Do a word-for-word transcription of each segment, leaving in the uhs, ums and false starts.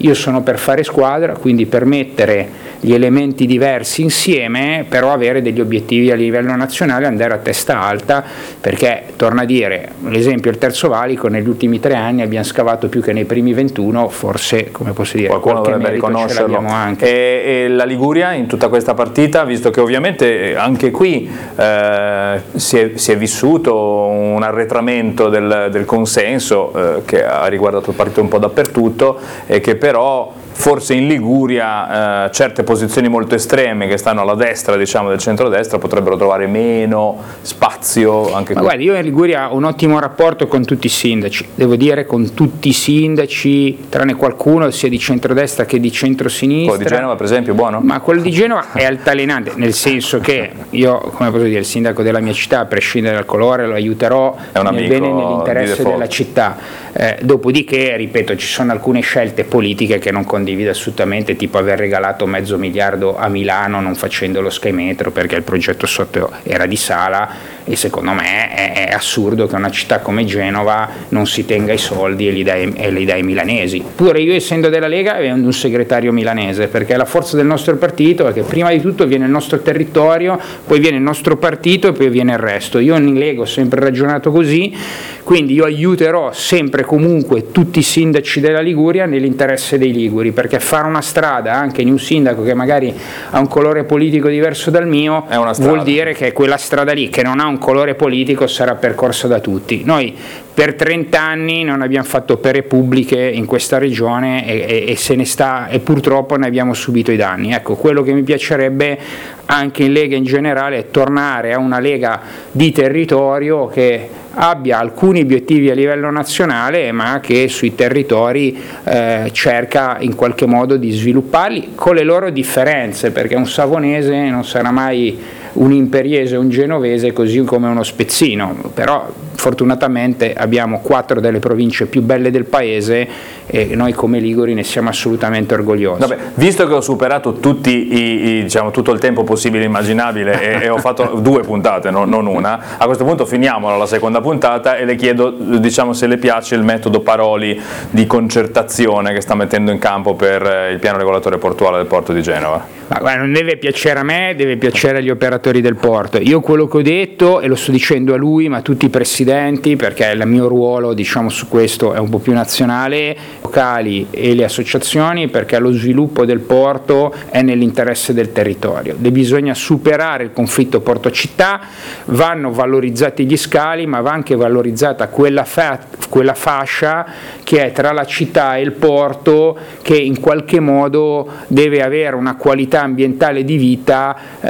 Io sono per fare squadra, quindi per mettere gli elementi diversi insieme, però avere degli obiettivi a livello nazionale, andare a testa alta, perché, torno a dire, l'esempio il Terzo Valico, negli ultimi tre anni abbiamo scavato più che nei primi ventuno, forse, come posso dire, qualcuno qualche dovrebbe merito ce riconoscerlo. l'abbiamo anche. E, e la Liguria in tutta questa partita, visto che ovviamente anche qui eh, si, è, si è vissuto un arretramento del, del consenso eh, che ha riguardato il partito un po' dappertutto, e che però forse in Liguria eh, certe posizioni molto estreme che stanno alla destra, diciamo, del centrodestra, potrebbero trovare meno spazio anche Ma qui. guarda, io in Liguria ho un ottimo rapporto con tutti i sindaci, devo dire, con tutti i sindaci, tranne qualcuno sia di centrodestra che di centrosinistra. Quello di Genova, per esempio, buono? Ma quello di Genova è altalenante, nel senso che io, come posso dire, il sindaco della mia città, a prescindere dal colore, lo aiuterò nel bene e nell'interesse di della città. Eh, dopodiché, ripeto, ci sono alcune scelte politiche che non condivido assolutamente, tipo aver regalato mezzo miliardo a Milano non facendo lo Sky Metro perché il progetto sotto era di Sala, e secondo me è, è assurdo che una città come Genova non si tenga i soldi e li dai, e li dai ai milanesi. Pure io, essendo della Lega, avendo un segretario milanese, perché la forza del nostro partito è che prima di tutto viene il nostro territorio, poi viene il nostro partito e poi viene il resto. Io in Lega ho sempre ragionato così, quindi io aiuterò sempre comunque tutti i sindaci della Liguria nell'interesse dei liguri, perché fare una strada anche in un sindaco che magari ha un colore politico diverso dal mio vuol dire che quella strada lì, che non ha un colore politico, sarà percorsa da tutti. Noi per trenta anni non abbiamo fatto opere pubbliche in questa regione e, e, e se ne sta, e purtroppo ne abbiamo subito i danni. Ecco, quello che mi piacerebbe anche in Lega in generale è tornare a una Lega di territorio che abbia alcuni obiettivi a livello nazionale, ma che sui territori eh, cerca in qualche modo di svilupparli con le loro differenze, perché un savonese non sarà mai un imperiese o un genovese così come uno spezzino, però fortunatamente abbiamo quattro delle province più belle del paese e noi come liguri ne siamo assolutamente orgogliosi. Vabbè, visto che ho superato tutti i, i, diciamo, tutto il tempo possibile e immaginabile e, e ho fatto due puntate, no, non una, a questo punto finiamo la seconda puntata e le chiedo, diciamo, se le piace il metodo Paroli di concertazione che sta mettendo in campo per il piano regolatore portuale del porto di Genova. Ma guarda, non deve piacere a me, deve piacere agli operatori del porto. Io quello che ho detto, e lo sto dicendo a lui ma a tutti i presidenti, perché il mio ruolo, diciamo, su questo è un po' più nazionale, locali e le associazioni, perché lo sviluppo del porto è nell'interesse del territorio. De bisogna superare il conflitto porto-città, vanno valorizzati gli scali, ma va anche valorizzata quella, fa- quella fascia che è tra la città e il porto, che in qualche modo deve avere una qualità ambientale di vita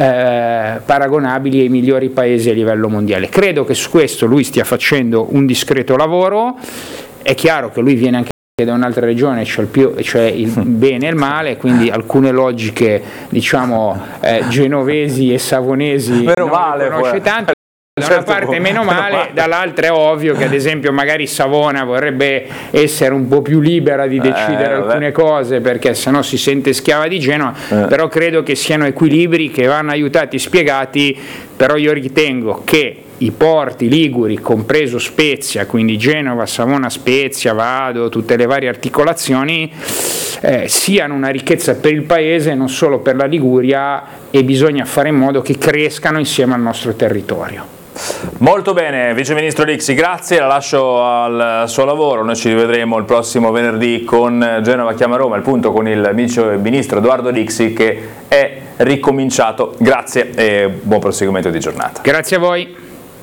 eh, paragonabili ai migliori paesi a livello mondiale. Credo che su questo lui stia facendo un discreto lavoro. È chiaro che lui viene anche da un'altra regione, cioè il, più, cioè il bene e il male, quindi alcune logiche, diciamo, eh, genovesi e savonesi Meno non male, le conosce poi. tanto. Da Certo, una parte meno meno male, male. dall'altra è ovvio che ad esempio magari Savona vorrebbe essere un po' più libera di decidere eh, alcune cose, perché sennò si sente schiava di Genova, eh. però credo che siano equilibri che vanno aiutati, spiegati, però io ritengo che i porti liguri, compreso Spezia, quindi Genova, Savona, Spezia, Vado, tutte le varie articolazioni, eh, siano una ricchezza per il paese, non solo per la Liguria, e bisogna fare in modo che crescano insieme al nostro territorio. Molto bene, Vice Ministro Lixi, grazie, la lascio al suo lavoro, noi ci rivedremo il prossimo venerdì con Genova Chiama Roma, il punto con il Vice Ministro Edoardo Lixi che è ricominciato. Grazie e buon proseguimento di giornata. Grazie a voi.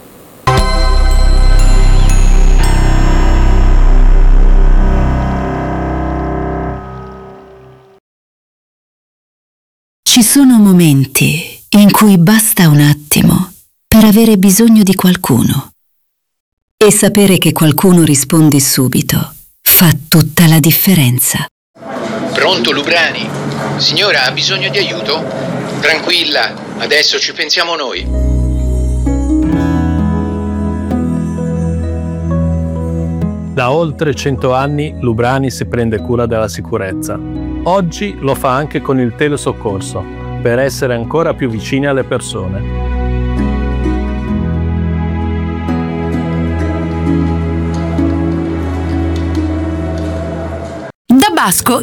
Ci sono momenti in cui basta un attimo per avere bisogno di qualcuno. E sapere che qualcuno risponde subito fa tutta la differenza. Pronto, Lubrani? Signora, ha bisogno di aiuto? Tranquilla, adesso ci pensiamo noi. Da oltre cento anni Lubrani si prende cura della sicurezza. Oggi lo fa anche con il telesoccorso, per essere ancora più vicini alle persone. Da Basco